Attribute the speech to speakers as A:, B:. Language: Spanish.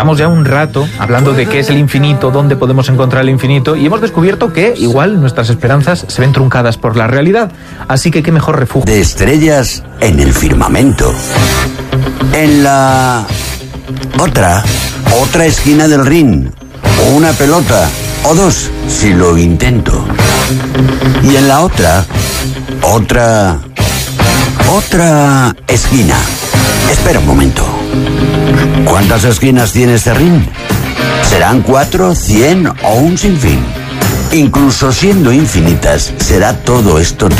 A: llevamos ya un rato hablando de qué es el infinito, dónde podemos encontrar el infinito, y hemos descubierto que igual nuestras esperanzas se ven truncadas por la realidad. Así que qué mejor refugio
B: de estrellas en el firmamento. En la otra esquina del ring, o una pelota, o dos, si lo intento. Y en la otra esquina. Espera un momento. ¿Cuántas esquinas tiene este ring? ¿Serán 4, 100 o un sinfín? Incluso siendo infinitas, ¿será todo esto